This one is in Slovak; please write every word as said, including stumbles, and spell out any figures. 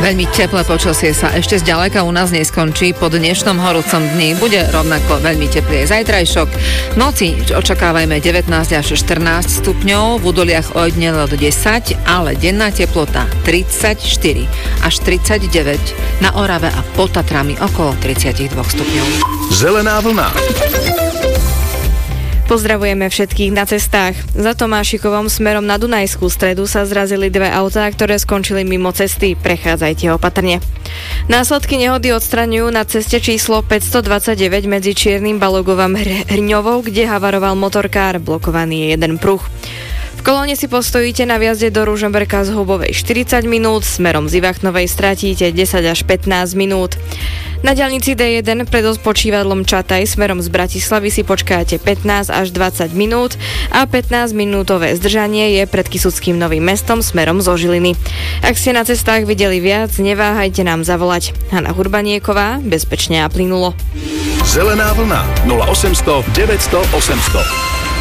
Veľmi teplé počasie sa ešte zďaleka u nás neskončí. Po dnešnom horúcom dni bude rovnako veľmi teplý zajtrajšok. V noci očakávajme devätnásť až štrnásť stupňov, v údoliach ojedinele do desať, ale denná teplota tridsaťštyri až tridsaťdeväť, na Orave a pod Tatrami okolo tridsaťdva stupňov. Zelená vlna. Pozdravujeme všetkých na cestách. Za Tomášikovom smerom na Dunajskú Stredu sa zrazili dve autá, ktoré skončili mimo cesty. Prechádzajte opatrne. Následky nehody odstraňujú na ceste číslo päťstodvadsaťdeväť medzi Čiernym Balogovom a Hrňovou, kde havaroval motorkár. Blokovaný je jeden pruh. V kolóne si postojíte na vjazde do Ružomberka z Hubovej štyridsať minút, smerom z Ivachnovej stratíte desať až pätnásť minút. Na diaľnici dé jeden pred odpočívadlom Čataj smerom z Bratislavy si počkáte pätnásť až dvadsať minút a pätnásťminútové zdržanie je pred Kysuckým Novým Mestom smerom zo Žiliny. Ak ste na cestách videli viac, neváhajte nám zavolať. Hana Hurbanieková, bezpečne a plynulo. Zelená vlna nula osemsto deväťsto osemsto.